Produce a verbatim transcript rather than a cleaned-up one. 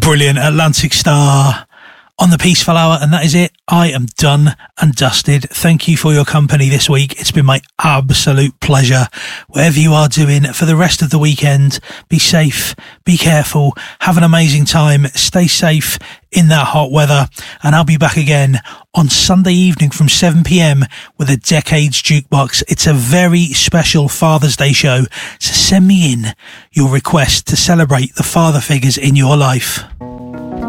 Brilliant. Atlantic Star on the Peaceful Hour, and that is it. I am done and dusted. Thank you for your company this week. It's been my absolute pleasure. Whatever you are doing for the rest of the weekend, be safe, be careful, have an amazing time, stay safe in that hot weather, and I'll be back again on Sunday evening from seven p.m. with a Decades Jukebox. It's a very special Father's Day show, so send me in your request to celebrate the father figures in your life.